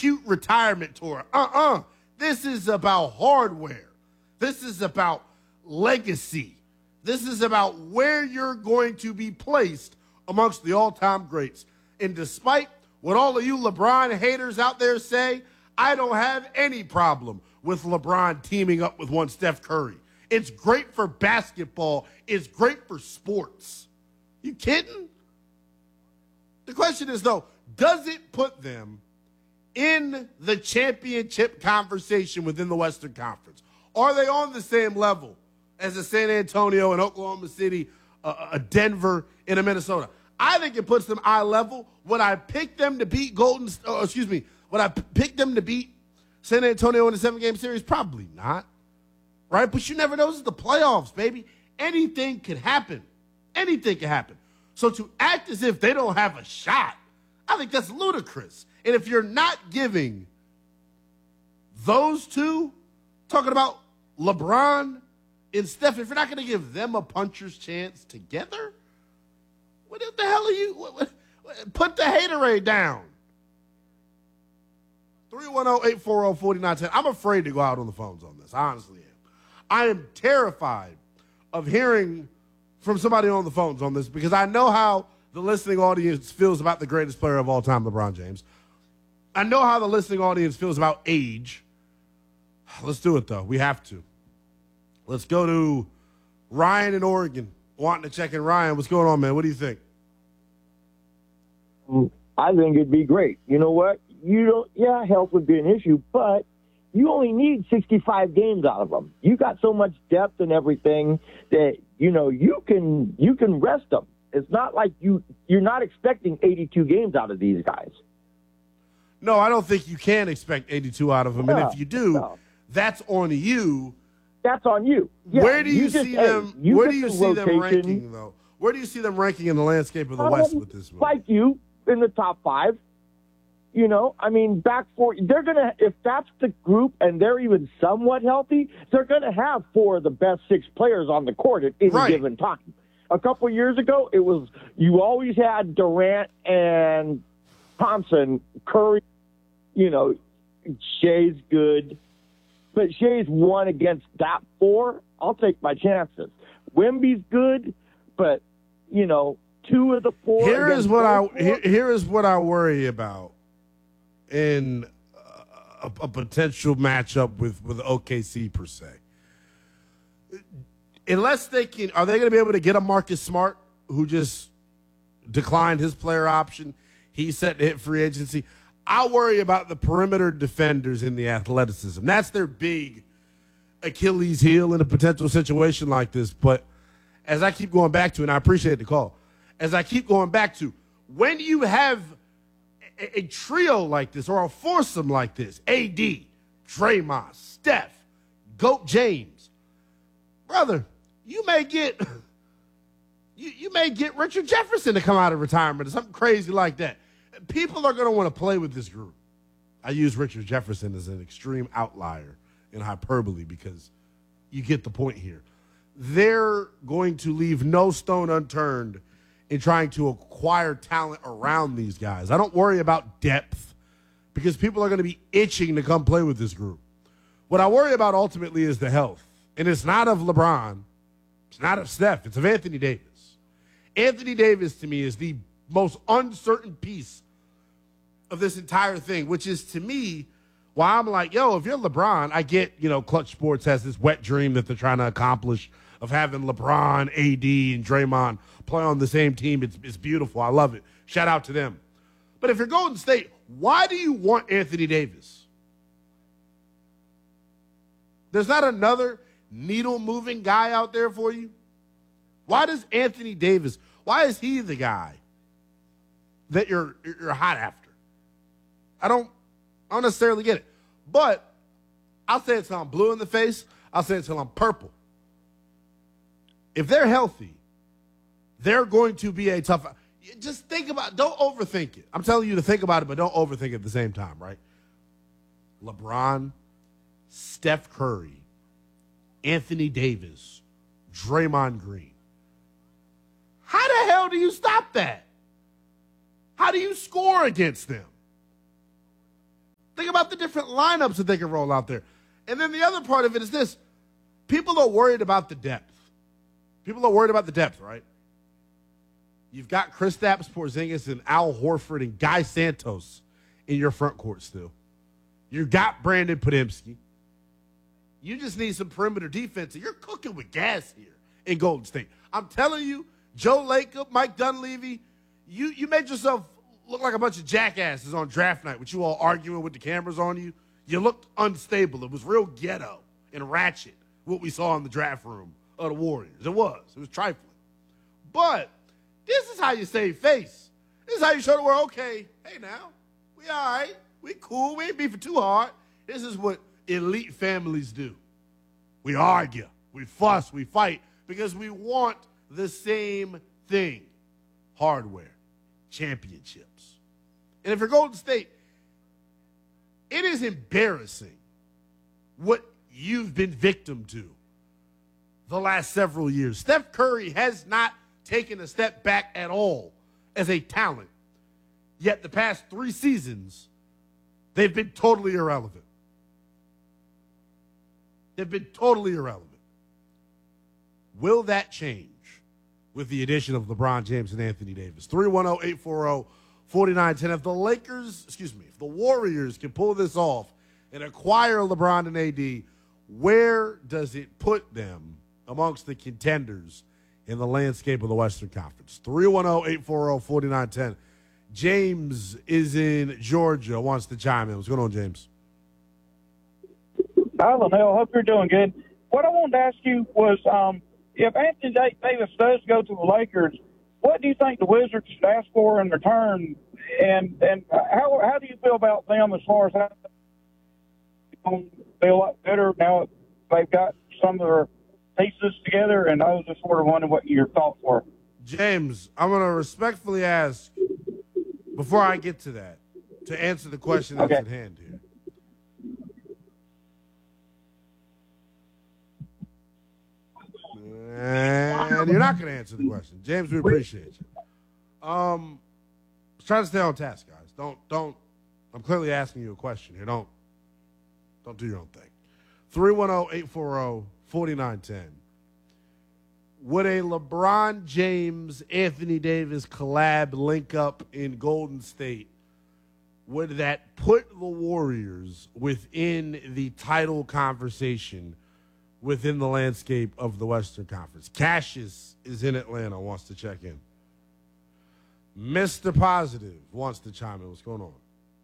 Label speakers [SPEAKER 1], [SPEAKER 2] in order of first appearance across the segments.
[SPEAKER 1] cute retirement tour. This is about hardware. This is about legacy. This is about where you're going to be placed amongst the all-time greats. And despite what all of you LeBron haters out there say, I don't have any problem with LeBron teaming up with one Steph Curry. It's great for basketball. It's great for sports. You kidding? The question is, though, does it put them in the championship conversation within the Western Conference? Are they on the same level as a San Antonio and Oklahoma City, a Denver, and a Minnesota? I think it puts them eye level. Would I pick them to beat would I pick them to beat San Antonio in a 7-game series? Probably not. Right? But you never know. This is the playoffs, baby. Anything could happen. Anything can happen. So to act as if they don't have a shot, I think that's ludicrous. And if you're not giving those two, talking about LeBron and Steph, if you're not going to give them a puncher's chance together, what the hell are you? Put the haterade down. 310-840-4910. I'm afraid to go out on the phones on this. I honestly am. I am terrified of hearing from somebody on the phones on this because I know how the listening audience feels about the greatest player of all time, LeBron James. I know how the listening audience feels about age. Let's do it, though. We have to. Let's go to Ryan in Oregon, wanting to check in. Ryan, what's going on, man? What do you think?
[SPEAKER 2] I think it'd be great. You know what? Health would be an issue, but you only need 65 games out of them. You got so much depth and everything that, you can rest them. It's not like you're not expecting 82 games out of these guys.
[SPEAKER 1] No, I don't think you can expect 82 out of them. And if you do, that's on you.
[SPEAKER 2] That's on you. Yeah,
[SPEAKER 1] where do you see them? Where do you see them ranking, though? Where do you see them ranking in the landscape of the West with this move?
[SPEAKER 2] Like you, in the top 5. Back 4, they're going to, if that's the group and they're even somewhat healthy, they're going to have 4 of the best 6 players on the court at any given time. A couple years ago, it was, you always had Durant and Thompson, Curry, Shea's good, but Shea's won against that 4. I'll take my chances. Wemby's good, but, 2 of the 4.
[SPEAKER 1] Here is what I worry about in a potential matchup with OKC per se. Unless are they going to be able to get a Marcus Smart who just declined his player option? He's set to hit free agency. I worry about the perimeter defenders in the athleticism. That's their big Achilles heel in a potential situation like this. But as I keep going back to, and I appreciate the call, as I keep going back to, when you have a trio like this or a foursome like this, AD, Draymond, Steph, Goat James, brother, you may get Richard Jefferson to come out of retirement or something crazy like that. People are going to want to play with this group. I use Richard Jefferson as an extreme outlier in hyperbole because you get the point here. They're going to leave no stone unturned in trying to acquire talent around these guys. I don't worry about depth because people are going to be itching to come play with this group. What I worry about ultimately is the health. And it's not of LeBron. It's not of Steph. It's of Anthony Davis. Anthony Davis, to me, is the most uncertain piece of this entire thing, which is, to me, why I'm like, if you're LeBron, I get, Clutch Sports has this wet dream that they're trying to accomplish of having LeBron, AD, and Draymond play on the same team. It's beautiful. I love it. Shout out to them. But if you're Golden State, why do you want Anthony Davis? There's not another needle-moving guy out there for you? Why does Anthony Davis, why is he the guy that you're hot after? I don't necessarily get it. But I'll say it till I'm blue in the face. I'll say it till I'm purple. If they're healthy, they're going to be a tough – just think about it. Don't overthink it. I'm telling you to think about it, but don't overthink it at the same time, right? LeBron, Steph Curry, Anthony Davis, Draymond Green. How the hell do you stop that? How do you score against them? about the different lineups that they can roll out there. And then the other part of it is this. People are worried about the depth. People are worried about the depth, right? You've got Kristaps Porzingis and Al Horford and Guy Santos in your front court still. You've got Brandon Podziemski. You just need some perimeter defense, and you're cooking with gas here in Golden State. I'm telling you, Joe Lacob, Mike Dunleavy, you made yourself look like a bunch of jackasses on draft night with you all arguing with the cameras on you. You looked unstable. It was real ghetto and ratchet, what we saw in the draft room of the Warriors. It was trifling. But this is how you save face. This is how you show the world, okay, hey now, we all right. We cool. We ain't beefing too hard. This is what elite families do. We argue. We fuss. We fight because we want the same thing. Hardware. Championships. And if you're Golden State, it is embarrassing what you've been victim to the last several years. Steph Curry has not taken a step back at all as a talent. Yet the past 3 seasons, they've been totally irrelevant. They've been totally irrelevant. Will that change with the addition of LeBron James and Anthony Davis? 310-840-4910. If the Warriors can pull this off and acquire LeBron and AD, where does it put them amongst the contenders in the landscape of the Western Conference? 310-840-4910. James is in Georgia, wants to chime in. What's going on, James?
[SPEAKER 3] Hi, Linnell. Hope you're doing good. What I wanted to ask you was, if Anthony Davis does go to the Lakers, what do you think the Wizards should ask for in return? And how do you feel about them as far as how they feel a lot better now they've got some of their pieces together? And I was just sort of wondering what your thoughts were.
[SPEAKER 1] James, I'm going to respectfully ask, before I get to that, to answer the question that's at hand here. And you're not going to answer the question. James, we appreciate you. Try to stay on task, guys. Don't. I'm clearly asking you a question here. Don't do your own thing. 310-840-4910. Would a LeBron James, Anthony Davis collab link up in Golden State, would that put the Warriors within the title conversation within the landscape of the Western Conference? Cassius is in Atlanta, wants to check in. Mr. Positive wants to chime in. What's going on?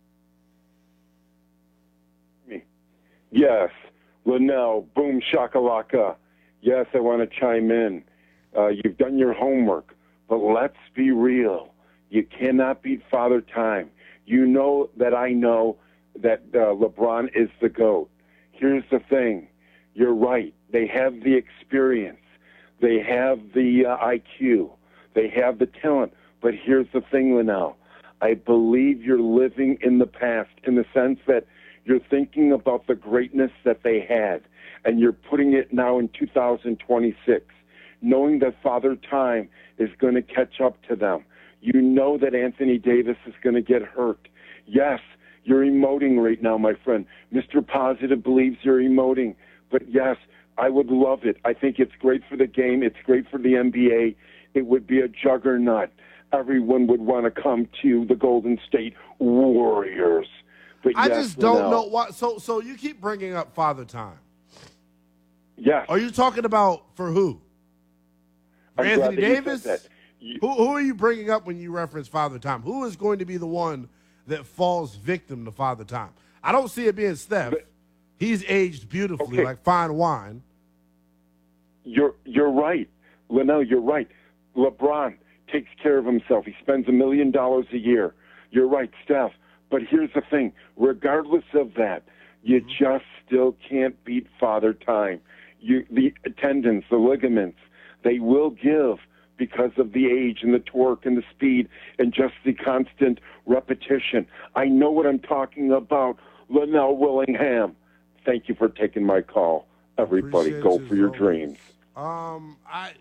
[SPEAKER 4] Yes. Linnell, boom shakalaka. Yes, I want to chime in. You've done your homework, but let's be real. You cannot beat Father Time. You know that I know that LeBron is the GOAT. Here's the thing. You're right. They have the experience. They have the IQ. They have the talent. But here's the thing, Linnell. I believe you're living in the past in the sense that you're thinking about the greatness that they had, and you're putting it now in 2026, knowing that Father Time is going to catch up to them. You know that Anthony Davis is going to get hurt. Yes, you're emoting right now, my friend. Mr. Positive believes you're emoting. But yes, I would love it. I think it's great for the game. It's great for the NBA. It would be a juggernaut. Everyone would want to come to the Golden State Warriors. But
[SPEAKER 1] I
[SPEAKER 4] yes,
[SPEAKER 1] just don't know why. So you keep bringing up Father Time.
[SPEAKER 4] Yes.
[SPEAKER 1] Are you talking about for who? For Anthony Davis? Who are you bringing up when you reference Father Time? Who is going to be the one that falls victim to Father Time? I don't see it being Steph. He's aged beautifully, like fine wine.
[SPEAKER 4] You're right. Linnell, you're right. LeBron takes care of himself. He spends $1 million a year. You're right, Steph. But here's the thing. Regardless of that, you just still can't beat Father Time. The tendons, the ligaments, they will give because of the age and the torque and the speed and just the constant repetition. I know what I'm talking about. Linnell Willingham. Thank you for taking my call. Everybody, go for your dreams.
[SPEAKER 1] I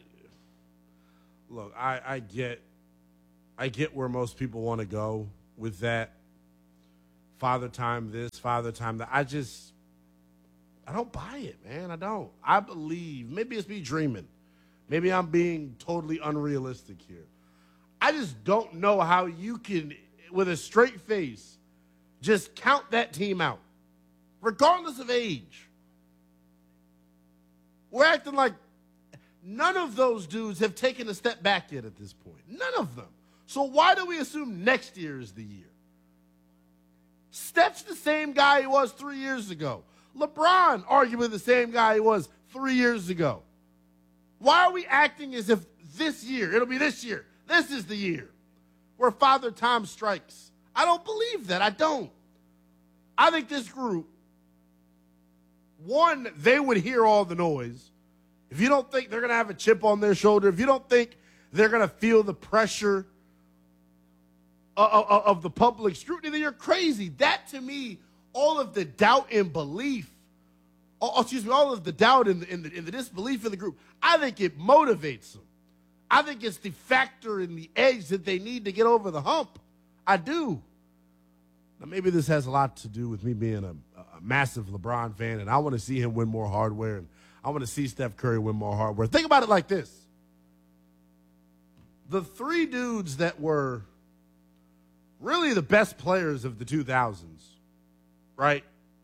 [SPEAKER 1] get where most people want to go with that. Father Time this, Father Time that. I don't buy it, man. I don't. I believe, maybe it's me dreaming. Maybe I'm being totally unrealistic here. I just don't know how you can, with a straight face, just count that team out, regardless of age. We're acting like none of those dudes have taken a step back yet at this point. None of them. So why do we assume next year is the year? Steph's the same guy he was 3 years ago. LeBron, arguably the same guy he was 3 years ago. Why are we acting as if this year, it'll be this year, this is the year where Father Time strikes? I don't believe that. I don't. I think this group, one, they would hear all the noise. If you don't think they're going to have a chip on their shoulder, if you don't think they're going to feel the pressure of the public scrutiny, then you're crazy. That, to me, all of the doubt and belief, all of the doubt and the disbelief in the group, I think it motivates them. I think it's the factor and the edge that they need to get over the hump. I do. Now, maybe this has a lot to do with me being a massive LeBron fan, and I want to see him win more hardware, and I want to see Steph Curry win more hardware. Think about it like this. The three dudes that were really the best players of the 2000s, right?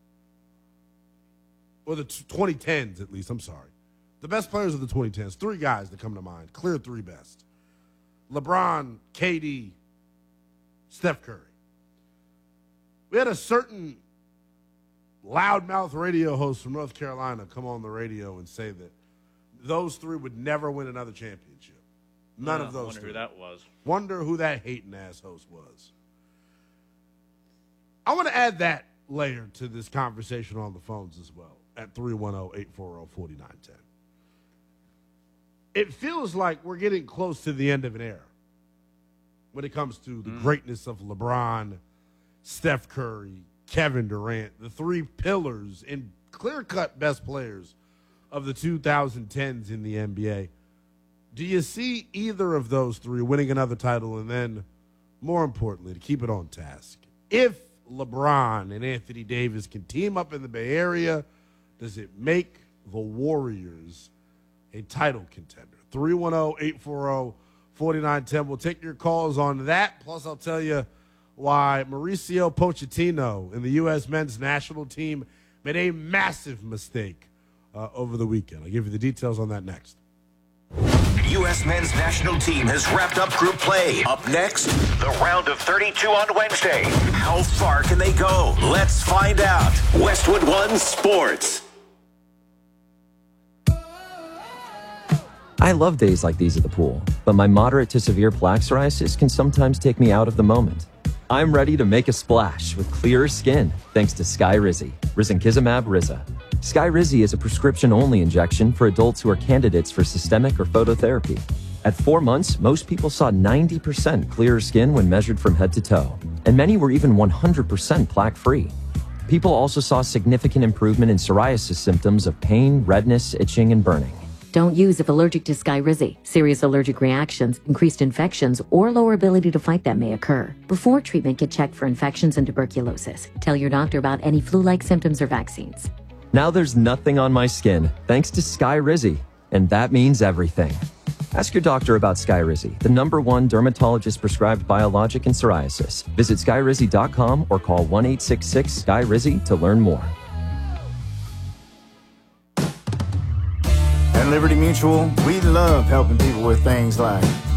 [SPEAKER 1] Or the 2010s, at least, I'm sorry. The best players of the 2010s, three guys that come to mind, clear three best. LeBron, KD, Steph Curry. We had a certain loudmouth radio host from North Carolina come on the radio and say that those three would never win another championship. None of those three.
[SPEAKER 5] Wonder who that was.
[SPEAKER 1] Wonder who that hating-ass host was. I want to add that layer to this conversation on the phones as well at 310-840-4910. It feels like we're getting close to the end of an era when it comes to the greatness of LeBron, Steph Curry, Kevin Durant, the three pillars and clear-cut best players of the 2010s in the NBA. Do you see either of those three winning another title? And then, more importantly, to keep it on task, if LeBron and Anthony Davis can team up in the Bay Area, does it make the Warriors a title contender? 310-840-4910. We'll take your calls on that. Plus, I'll tell you why Mauricio Pochettino and the U.S. men's national team made a massive mistake over the weekend. I'll give you the details on that next.
[SPEAKER 6] U.S. men's national team has wrapped up group play. Up next, the round of 32 on Wednesday. How far can they go? Let's find out. Westwood One Sports.
[SPEAKER 7] I love days like these at the pool, but my moderate to severe plaque psoriasis can sometimes take me out of the moment. I'm ready to make a splash with clearer skin thanks to Skyrizi, risankizumab Riza. Skyrizi is a prescription-only injection for adults who are candidates for systemic or phototherapy. At 4 months, most people saw 90% clearer skin when measured from head to toe, and many were even 100% plaque-free. People also saw significant improvement in psoriasis symptoms of pain, redness, itching, and burning.
[SPEAKER 8] Don't use if allergic to Skyrizi. Serious allergic reactions, increased infections, or lower ability to fight them may occur. Before treatment, get checked for infections and tuberculosis. Tell your doctor about any flu-like symptoms or vaccines.
[SPEAKER 7] Now there's nothing on my skin thanks to Skyrizi, and that means everything. Ask your doctor about Skyrizi, the #1 dermatologist-prescribed biologic in psoriasis. Visit Skyrizi.com or call 1-866-SKY-RIZI to learn more.
[SPEAKER 9] At Liberty Mutual, we love helping people with things like